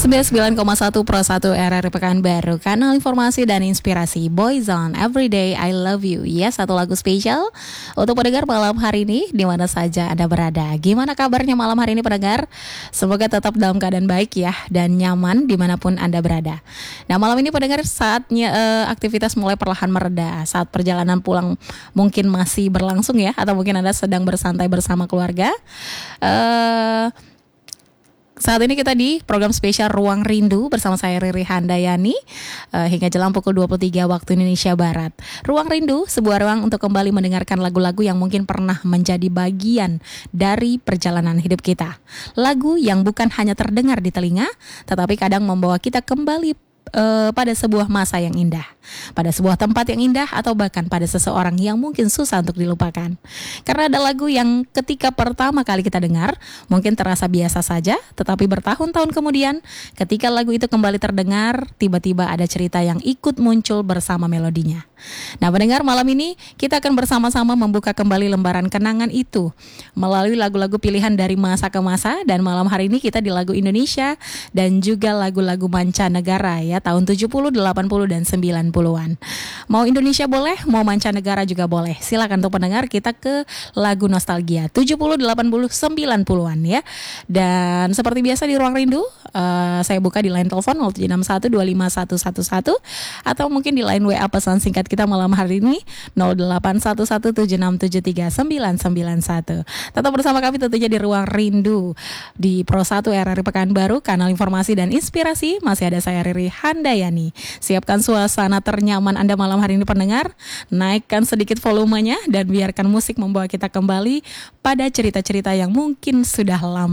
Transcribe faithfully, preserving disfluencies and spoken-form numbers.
sembilan puluh sembilan koma satu Pro satu R R I Pekanbaru, kanal informasi dan inspirasi Boyzone Everyday I Love You. Ya, satu lagu spesial untuk pendengar malam hari ini di mana saja Anda berada. Gimana kabarnya malam hari ini pendengar? Semoga tetap dalam keadaan baik ya dan nyaman dimanapun Anda berada. Nah, malam ini pendengar saatnya eh, aktivitas mulai perlahan mereda. Saat perjalanan pulang mungkin masih berlangsung ya, atau mungkin Anda sedang bersantai bersama keluarga. Eh Saat ini kita di program spesial Ruang Rindu bersama saya Riri Handayani uh, hingga jelang pukul dua puluh tiga waktu Indonesia Barat. Ruang Rindu, sebuah ruang untuk kembali mendengarkan lagu-lagu yang mungkin pernah menjadi bagian dari perjalanan hidup kita. Lagu yang bukan hanya terdengar di telinga, tetapi kadang membawa kita kembali uh, pada sebuah masa yang indah, pada sebuah tempat yang indah, atau bahkan pada seseorang yang mungkin susah untuk dilupakan. Karena ada lagu yang ketika pertama kali kita dengar mungkin terasa biasa saja, tetapi bertahun-tahun kemudian ketika lagu itu kembali terdengar, tiba-tiba ada cerita yang ikut muncul bersama melodinya. Nah, pendengar, malam ini kita akan bersama-sama membuka kembali lembaran kenangan itu melalui lagu-lagu pilihan dari masa ke masa. Dan malam hari ini kita di lagu Indonesia dan juga lagu-lagu mancanegara ya, tahun tujuh puluh, delapan puluh dan sembilan puluhan. Mau Indonesia boleh, mau mancanegara juga boleh. Silakan untuk pendengar, kita ke lagu nostalgia tujuh puluh, delapan puluh, sembilan puluhan ya. Dan seperti biasa di Ruang Rindu, uh, saya buka di line telepon nol tujuh enam satu dua lima satu satu satu atau mungkin di line W A pesan singkat kita malam hari ini nol delapan satu satu tujuh enam tujuh tiga sembilan sembilan satu. Tetap bersama kami tentunya di Ruang Rindu di Pro satu R R I Pekanbaru, kanal informasi dan inspirasi. Masih ada saya Riri Handayani. Siapkan suasana ternyaman Anda malam hari ini pendengar. Naikkan sedikit volumenya dan biarkan musik membawa kita kembali pada cerita-cerita yang mungkin sudah lama